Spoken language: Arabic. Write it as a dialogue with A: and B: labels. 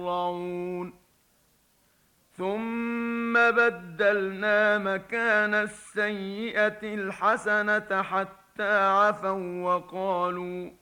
A: يتضرعون ثم بدلنا مكان السيئة الحسنة حتى عفوا وقالوا